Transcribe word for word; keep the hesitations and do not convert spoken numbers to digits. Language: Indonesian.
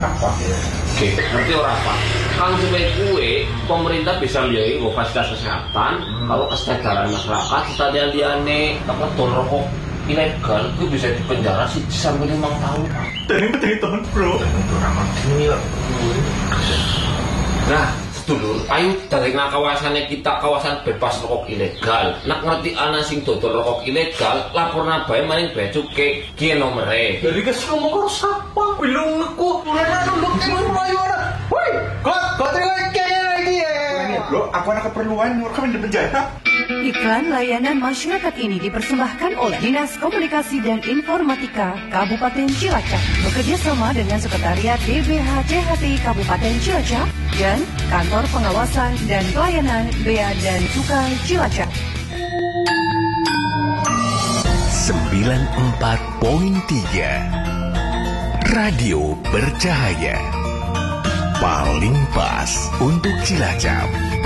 Apa? Oke, ngerti orang apa? Kalau supaya kue, pemerintah bisa menjadi fasilitas kesehatan. Hmm. Kalau kesadaran masyarakat, kita lihat-lihat apa tuh rokok ilegal, itu bisa dipenjara sih sampai lima tahun. Dan itu dari tahun bro. Itu ramah ini lah. Nah, sedulur, ayo dari kawasannya kita kawasan bebas rokok ilegal. Nak ngerti anak sing dodol rokok ilegal, lapor nabai maling bea cukai kian nomere. Dari kesel mau kau siapa? Belum aku. Mulai dulu kamu mulai orang. Woi, kau kau terima kayaknya lagi ya. Bro, aku ada keperluan, mau kamu di penjara. Iklan layanan masyarakat ini dipersembahkan oleh Dinas Komunikasi dan Informatika Kabupaten Cilacap bekerja sama dengan Sekretariat D B H C H T Kabupaten Cilacap dan Kantor Pengawasan dan Pelayanan Bea dan Cukai Cilacap. sembilan puluh empat koma tiga Radio Bercahaya. Paling pas untuk Cilacap.